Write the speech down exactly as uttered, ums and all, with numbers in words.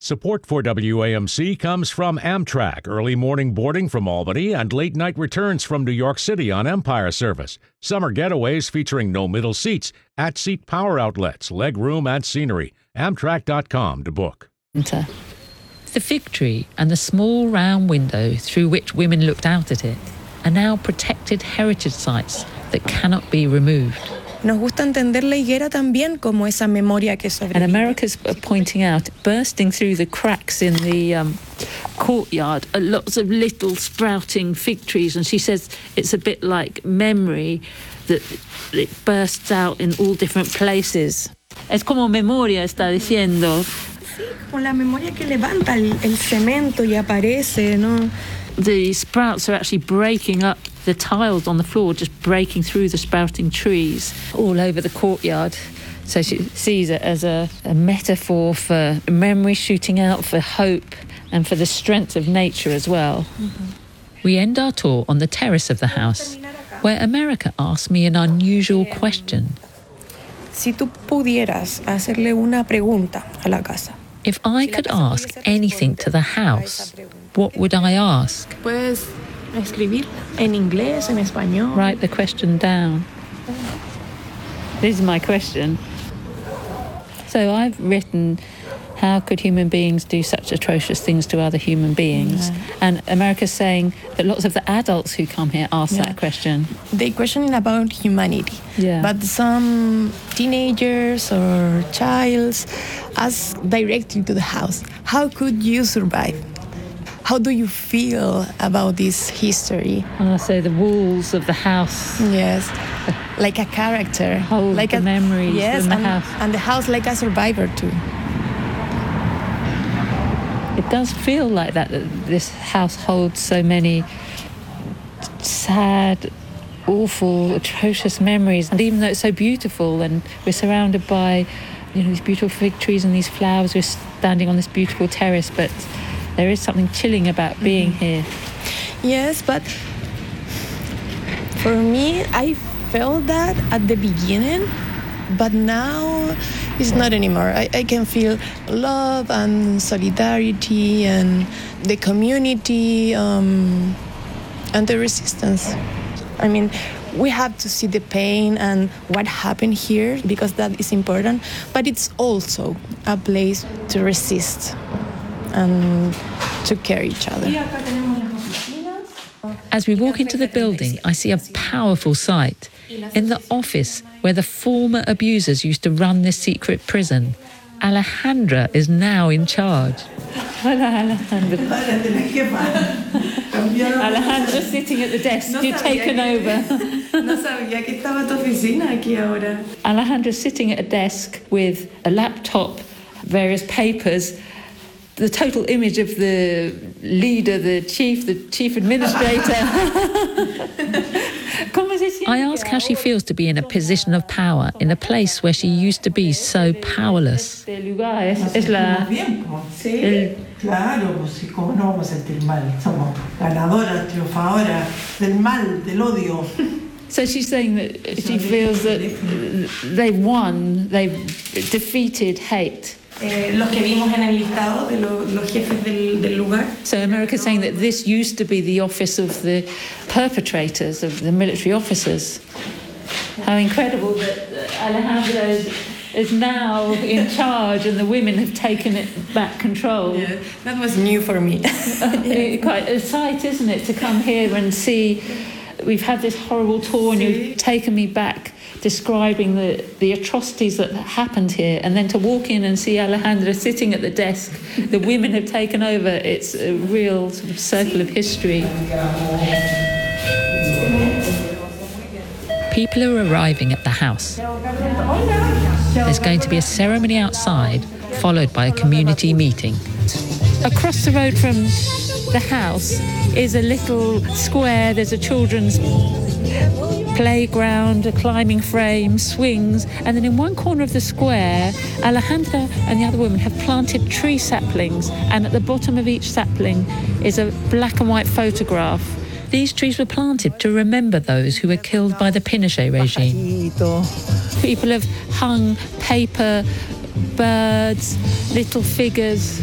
Support for W A M C comes from Amtrak, early morning boarding from Albany and late night returns from New York City on Empire Service. Summer getaways featuring no middle seats, at seat power outlets, leg room and scenery. Amtrak dot com to book. The fig tree and the small round window through which women looked out at it are now protected heritage sites that cannot be removed. Nos gusta entender la higuera también como esa memoria que sobrevive. And America's pointing out, bursting through the cracks in the um, courtyard, are lots of little sprouting fig trees. And she says it's a bit like memory, that it bursts out in all different places. Es como memoria, está diciendo. Sí, como la memoria que levanta el, el cemento y aparece, ¿no? The sprouts are actually breaking up the tiles on the floor, just breaking through the sprouting trees all over the courtyard. So she sees it as a, a metaphor for memory shooting out, for hope, and for the strength of nature as well. Mm-hmm. We end our tour on the terrace of the house, where America asks me an unusual question. Si tú pudieras hacerle una pregunta a la casa. If I could ask anything to the house, what would I ask? Puedes escribir en inglés, en español. Write the question down. This is my question. So I've written, how could human beings do such atrocious things to other human beings? Yeah. And America's saying that lots of the adults who come here ask yeah. that question. They question about humanity. Yeah. But some teenagers or childs ask directly to the house, how could you survive? How do you feel about this history? Oh, so the walls of the house. Yes, like a character. Hold like the a, memories yes, in the and, house. And the house like a survivor too. It does feel like that, that this house holds so many sad, awful, atrocious memories. And even though it's so beautiful and we're surrounded by, you know, these beautiful fig trees and these flowers, we're standing on this beautiful terrace, but there is something chilling about being mm-hmm. here. Yes, but for me, I felt that at the beginning, but now it's not anymore. I, I can feel love and solidarity and the community um, and the resistance. I mean, we have to see the pain and what happened here because that is important, but it's also a place to resist and to care each other. As we walk into the building, I see a powerful sight. In the office where the former abusers used to run this secret prison, Alejandra is now in charge. Hola, Alejandra. Alejandra sitting at the desk. You've taken over. No sabía que estaba tu oficina aquí ahora. Alejandra sitting at a desk with a laptop, various papers, the total image of the leader, the chief, the chief administrator. I ask how she feels to be in a position of power in a place where she used to be so powerless. Es la, sí, claro, pues sí, cómo no vamos a sentir mal. Somos ganadoras, triunfadoras del mal, del odio. So she's saying that she feels that they've won, they've defeated hate. Eh, los que vimos en el listado de lo, los jefes del, del lugar. So America's saying that this used to be the office of the perpetrators, of the military officers. How incredible that Alejandra is, is now in charge and the women have taken it back control. Yeah, that was new for me. Yeah. Quite a sight, isn't it, to come here and see. We've had this horrible tour and you've taken me back, describing the, the atrocities that happened here, and then to walk in and see Alejandra sitting at the desk, the women have taken over. It's a real sort of circle of history. People are arriving at the house. There's going to be a ceremony outside, followed by a community meeting. Across the road from the house is a little square. There's a children's playground, a climbing frame, swings, and then in one corner of the square, Alejandra and the other women have planted tree saplings, and at the bottom of each sapling is a black and white photograph. These trees were planted to remember those who were killed by the Pinochet regime. People have hung paper, birds, little figures.